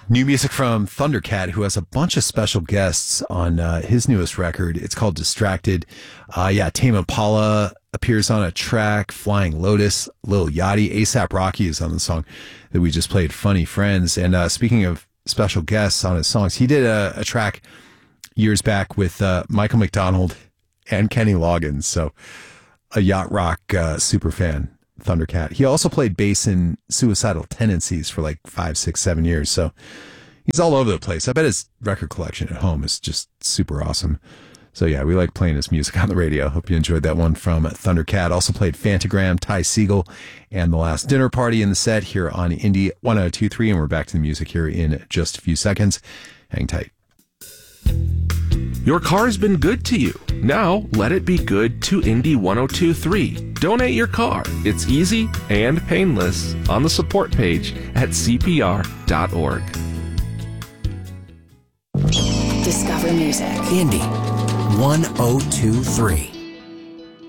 New music from Thundercat, who has a bunch of special guests on his newest record. It's called Distracted. Tame Impala appears on a track, Flying Lotus, Lil Yachty, A$AP Rocky is on the song that we just played, Funny Friends. And speaking of special guests on his songs, he did a track years back with Michael McDonald and Kenny Loggins, so a yacht rock super fan. Thundercat. He also played bass in Suicidal Tendencies for like 5, 6, 7 years. So he's all over the place. I bet his record collection at home is just super awesome. So yeah, we like playing his music on the radio. Hope you enjoyed that one from Thundercat. Also played Fantagram, Ty Segall, and The Last Dinner Party in the set here on Indie 1023. And we're back to the music here in just a few seconds. Hang tight. Your car's been good to you. Now let it be good to Indie 1023. Donate your car. It's easy and painless on the support page at CPR.org. Discover music. Indie 1023.